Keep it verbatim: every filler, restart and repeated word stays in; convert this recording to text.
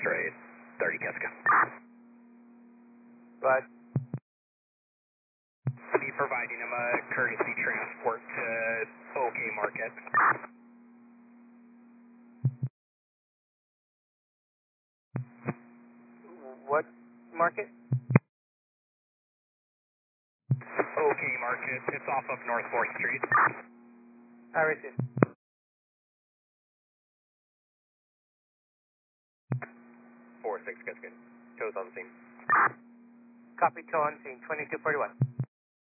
X-ray, thirty Kefka. But Be providing him a courtesy transport to OK Market. what market? OK Market, it's off of North fourth Street. I receive. four six, good, good. Toes on the scene. Copy, tow on scene, twenty-two forty-one.